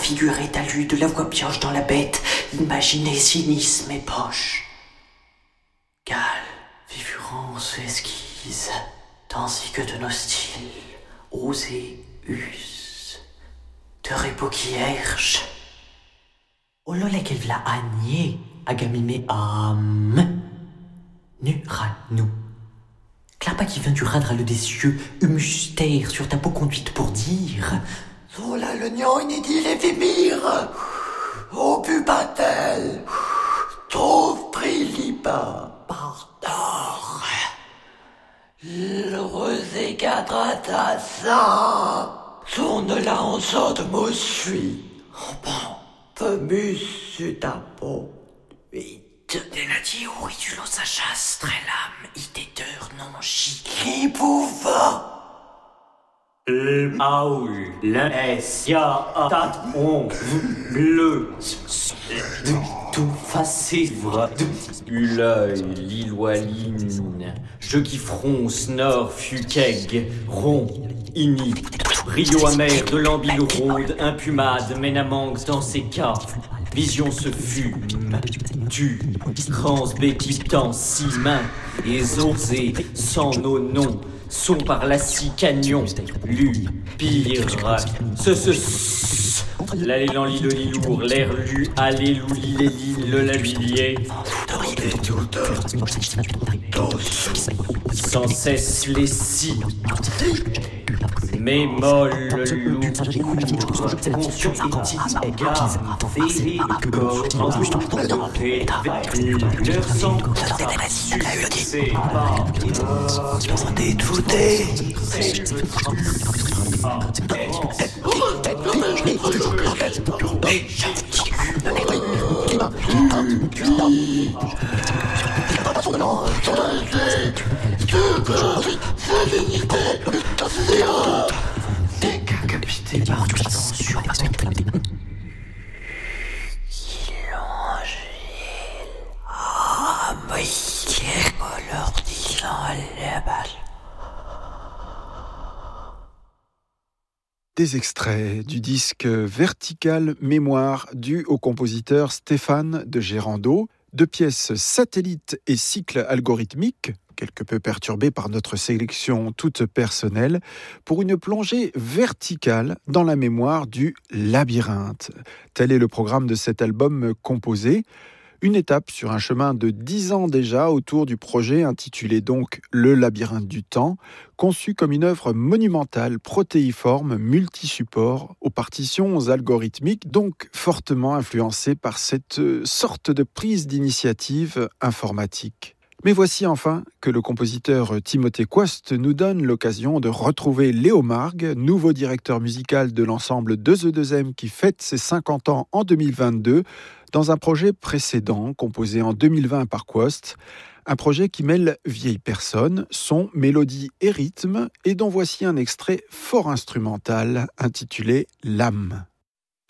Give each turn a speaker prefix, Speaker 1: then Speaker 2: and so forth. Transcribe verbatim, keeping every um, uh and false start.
Speaker 1: figure étalue de la voix pioche dans la bête, imaginez cynisme et poche. Cale, figurance, esquisse, tandis que de nos styles, osés, us, de repos qui herche. Olole qu'elle v'la agné, agamime am, nu ra nous. Clapa qui vient du radre le des cieux, humustère sur ta peau conduite pour dire.
Speaker 2: Sola le nian inédit les vimire, au pupatel, trouve prilipa, pardor. Le rosé quadrata ça, tourne la en sorte de me suis. Oh bon, femus sur ta peau, vite.
Speaker 1: Denati auridulo sa chasse, très lame, itéteur non chi.
Speaker 2: Qui pouva?
Speaker 3: Le aoul, l'es, ya, tat, on, bleu, tout facévre, l'œil, l'iloaline, je qui fronce, nord, fuqueg, rond, ini, rio amer de l'ambile ronde, impumade, ménamangue dans ses cas, vision se fume, tue, crans béquitant, six mains, et osé, sans nos noms, sont par la scie cagnon, lu, pire, ce, ce, ce, l'allélan le lilour, l'air lu, allé, l'ouli, les lignes, le lavillier, sans cesse les scies, mais molle, loup, conscient éthique, gare, féri, corps, entouré, leur sang, c'est pas,
Speaker 2: Demandez de voter.
Speaker 1: Décapité par toute tension. Ah, mais il leur dit la balle.
Speaker 4: Des extraits du disque Vertical Mémoire dû au compositeur Stéphane de Gérando, de pièces satellites et cycles algorithmiques, quelque peu perturbés par notre sélection toute personnelle, pour une plongée verticale dans la mémoire du labyrinthe. Tel est le programme de cet album composé. Une étape sur un chemin de dix ans déjà autour du projet intitulé donc Le labyrinthe du temps, conçu comme une œuvre monumentale, protéiforme, multi-support, aux partitions algorithmiques, donc fortement influencée par cette sorte de prise d'initiative informatique. Mais voici enfin que le compositeur Timothée Coste nous donne l'occasion de retrouver Léo Margues, nouveau directeur musical de l'ensemble deux E deux M qui fête ses cinquante ans en deux mille vingt-deux, dans un projet précédent composé en deux mille vingt par Coste, un projet qui mêle vieilles personnes, son, mélodie et rythme, et dont voici un extrait fort instrumental intitulé « L'âme ».